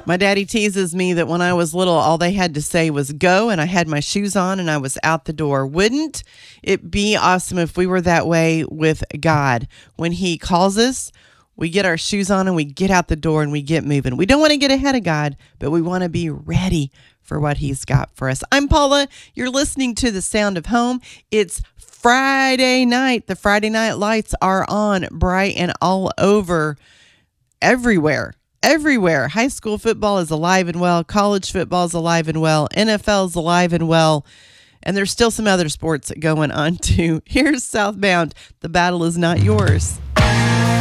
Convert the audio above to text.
My daddy teases me that when I was little, all they had to say was go, and I had my shoes on and I was out the door. Wouldn't it be awesome if we were that way with God? When He calls us, we get our shoes on and we get out the door and we get moving. We don't want to get ahead of God, but we want to be ready for what He's got for us. I'm Paula. You're listening to The Sound of Home. It's Friday night. The Friday night lights are on, bright and all over, everywhere. Everywhere. High school football is alive and well. College football is alive and well. NFL is alive and well. And there's still some other sports going on too. Here's Southbound. The battle is not yours.